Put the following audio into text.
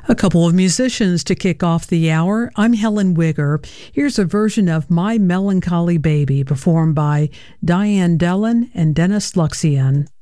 A couple of musicians to kick off the hour. I'm Helen Wigger. Here's a version of My Melancholy Baby performed by Diane Dillon and Dennis Luxian.